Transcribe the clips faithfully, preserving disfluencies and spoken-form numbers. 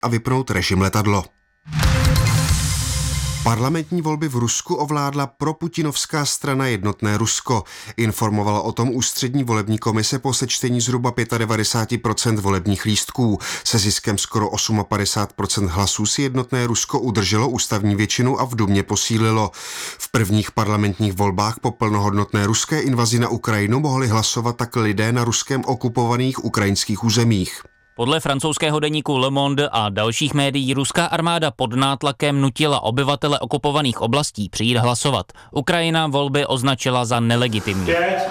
a vypnout režim letadlo. Parlamentní volby v Rusku ovládla proputinovská strana Jednotné Rusko. Informovala o tom ústřední volební komise po sečtení zhruba devadesát pět procent volebních lístků. Se ziskem skoro padesát osm procent hlasů si Jednotné Rusko udrželo ústavní většinu a v Dumě posílilo. V prvních parlamentních volbách po plnohodnotné ruské invazi na Ukrajinu mohli hlasovat tak lidé na ruskem okupovaných ukrajinských územích. Podle francouzského deníku Le Monde a dalších médií ruská armáda pod nátlakem nutila obyvatele okupovaných oblastí přijít hlasovat. Ukrajina volby označila za nelegitimní.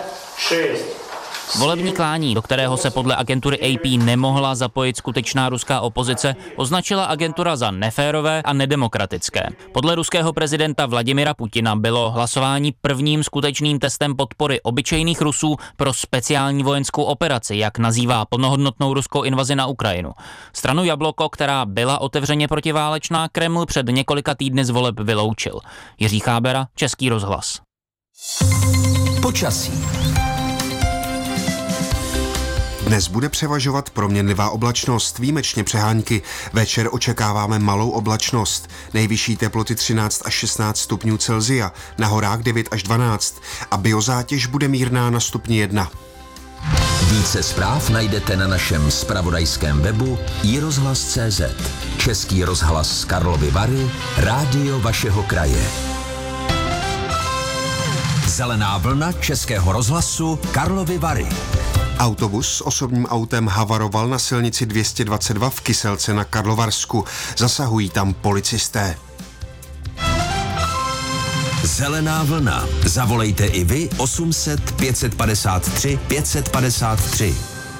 Volební klání, do kterého se podle agentury A P nemohla zapojit skutečná ruská opozice, označila agentura za neférové a nedemokratické. Podle ruského prezidenta Vladimira Putina bylo hlasování prvním skutečným testem podpory obyčejných Rusů pro speciální vojenskou operaci, jak nazývá plnohodnotnou ruskou invazi na Ukrajinu. Stranu Jabloko, která byla otevřeně protiválečná, Kreml před několika týdny z voleb vyloučil. Jiří Chábera, Český rozhlas. Počasí. Dnes bude převažovat proměnlivá oblačnost, výjimečně přehánky. Večer očekáváme malou oblačnost. Nejvyšší teploty třináct až šestnáct stupňů Celsia, na horách devět až dvanáct a biozátěž bude mírná na stupni jedna. Více zpráv najdete na našem zpravodajském webu i rozhlas tečka cé zet. Český rozhlas z Karlovy Vary, rádio vašeho kraje. Zelená vlna Českého rozhlasu Karlovy Vary. Autobus s osobním autem havaroval na silnici dvě stě dvacet dva v Kyselce na Karlovarsku. Zasahují tam policisté. Zelená vlna. Zavolejte i vy osm set pět padesát tři pět padesát tři.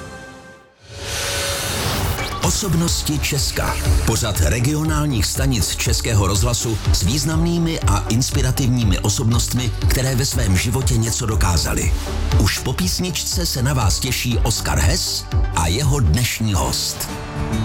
Osobnosti Česka. Pořad regionálních stanic Českého rozhlasu s významnými a inspirativními osobnostmi, které ve svém životě něco dokázali. Už po písničce se na vás těší Oskar Hess a jeho dnešní host.